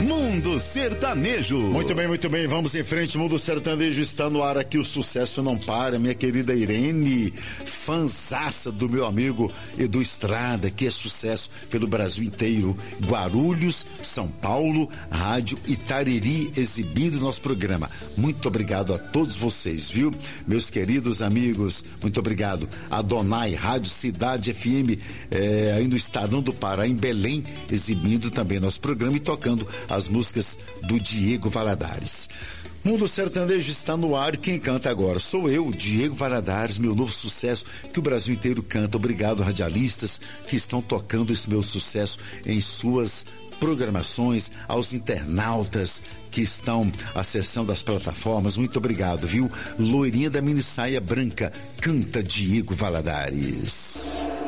Mundo Sertanejo. Muito bem, vamos em frente. Mundo Sertanejo está no ar aqui, o sucesso não para. Minha querida Irene, fanzaça do meu amigo Edu Estrada, que é sucesso pelo Brasil inteiro. Guarulhos, São Paulo, Rádio Itariri, exibindo nosso programa. Muito obrigado a todos vocês, viu? Meus queridos amigos, muito obrigado. Adonai, Rádio Cidade FM, aí no Estadão do Pará, em Belém, exibindo também nosso programa e tocando as músicas do Diego Valadares. Mundo Sertanejo está no ar. Quem canta agora sou eu, Diego Valadares, meu novo sucesso que o Brasil inteiro canta. Obrigado, radialistas que estão tocando esse meu sucesso em suas programações, aos internautas que estão acessando as plataformas. Muito obrigado, viu? Loirinha da mini saia branca, canta Diego Valadares.